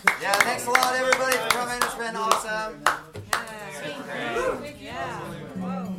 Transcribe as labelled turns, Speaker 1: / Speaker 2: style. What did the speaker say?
Speaker 1: Yeah, thanks a lot, everybody, for coming. It's been awesome.
Speaker 2: Yeah.